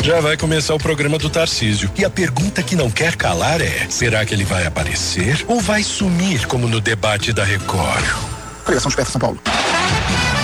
Já vai começar o programa do Tarcísio. E a pergunta que não quer calar é: será que ele vai aparecer ou vai sumir como no debate da Record? Pregação de São Paulo.